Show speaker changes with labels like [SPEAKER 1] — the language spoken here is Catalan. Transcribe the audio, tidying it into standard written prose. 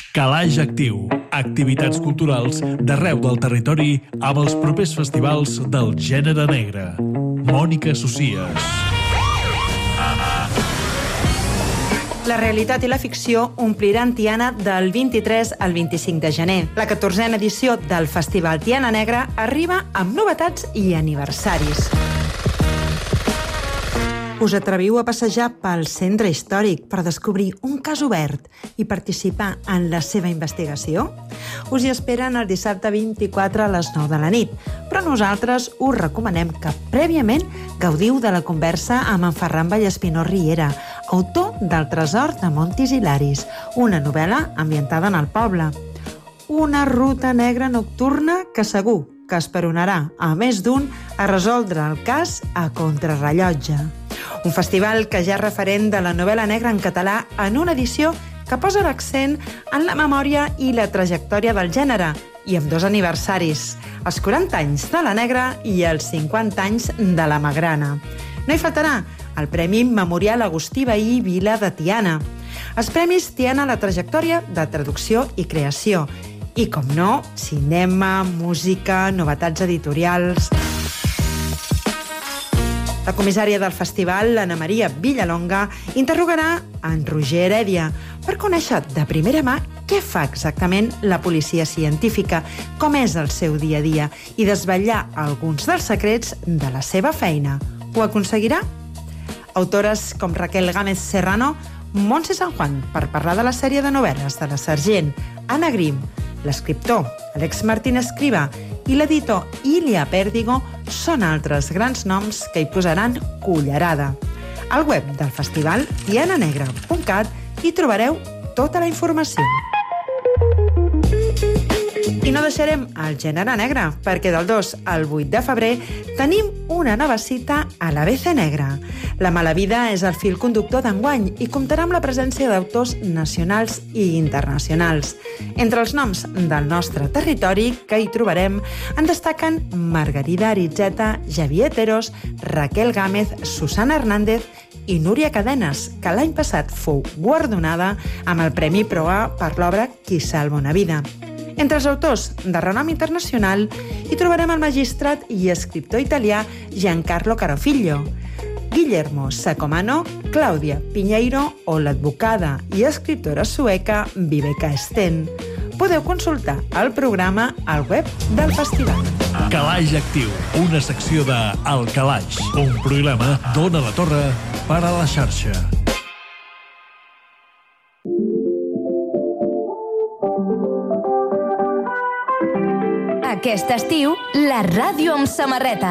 [SPEAKER 1] Calaix Actiu. Activitats culturals d'arreu del territori amb els propers festivals del gènere negre. Mònica Socies.
[SPEAKER 2] La realitat i la ficció ompliran Tiana del 23 al 25 de gener. La 14a edició del Festival Tiana Negra arriba amb novetats i aniversaris. Us atreviu a passejar pel centre històric per descobrir un cas obert i participar en la seva investigació? Us hi esperen el dissabte 24 a les 9 de la nit, però nosaltres us recomanem que prèviament gaudiu de la conversa amb en Ferran Vallespinó Riera, autor del Tresor de Montis Hilaris, una novel·la ambientada en el poble. Una ruta negra nocturna que segur que esperonarà a més d'un a resoldre el cas a contrarrellotge. Un festival que ja és referent de la novel·la negra en català en una edició que posa l'accent en la memòria i la trajectòria del gènere i amb 2 aniversaris, els 40 anys de la negra i els 50 anys de la magrana. No hi faltarà el Premi Memorial Agustí Vehí Vila de Tiana, els Premis Tiana a la trajectòria de traducció i creació i, com no, cinema, música, novetats editorials. La comissària del festival, Anna Maria Villalonga, interrogarà en Roger Heredia per conèixer de primera mà què fa exactament la policia científica, com és el seu dia a dia i desvetllar alguns dels secrets de la seva feina. Ho aconseguirà? Autores com Raquel Gámez Serrano, Montse San Juan, per parlar de la sèrie de novel·les de la Sergent, Anna Grimm, l'escriptor Àlex Martín Escrivà i l'editor Ilia Pèrdigo són altres grans noms que hi posaran cullerada. Al web del festival tiananegra.cat hi trobareu tota la informació. I no deixarem el gènere negre, perquè del 2 al 8 de febrer tenim una nova cita a l'ABC Negra. La mala vida és el fil conductor d'enguany i comptarà amb la presència d'autors nacionals i internacionals. Entre els noms del nostre territori que hi trobarem en destaquen Margarida Aritzeta, Javier Teros, Raquel Gámez, Susana Hernández i Núria Cadenes, que l'any passat fou guardonada amb el Premi Proa per l'obra Qui salva una vida. Entre els autors de renom internacional hi trobarem el magistrat i escriptor italià Giancarlo Carofiglio, Guillermo Sacomano, Clàudia Pinheiro o l'advocada i escriptora sueca Vibeke Sten. Podeu consultar el programa al web del festival.
[SPEAKER 1] Calaix Actiu, una secció de El Calaix, un programa d'Ona la Torre per a la xarxa.
[SPEAKER 3] Aquest estiu, la ràdio amb samarreta.